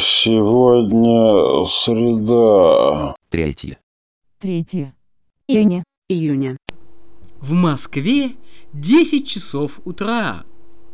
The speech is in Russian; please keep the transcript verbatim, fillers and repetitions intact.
Сегодня среда. Третье. Третье. Июня. Июня. В Москве десять часов утра.